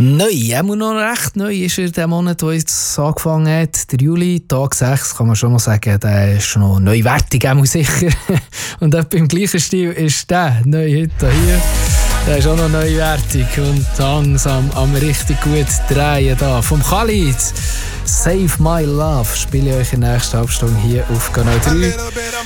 Neu, auch noch recht neu ist er der Monat, der jetzt angefangen hat. Der Juli, Tag 6, kann man schon mal sagen, der ist noch neuwertig, auch sicher. Und etwa im gleichen Stil ist der neue heute hier. Der ist auch noch neuwertig und langsam am richtig gut drehen da. Vom Khalid, Save My Love, spiele ich euch in der nächsten Halbstunde hier auf Kanal 3.